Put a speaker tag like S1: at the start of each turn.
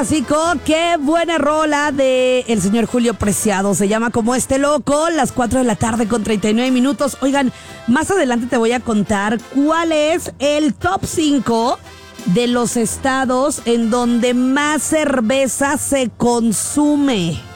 S1: clásico, qué buena rola de el señor Julio Preciado. Se llama Como Este Loco, las 4 de la tarde con 39 minutos. Oigan, más adelante te voy a contar cuál es el top 5 de los estados en donde más cerveza se consume.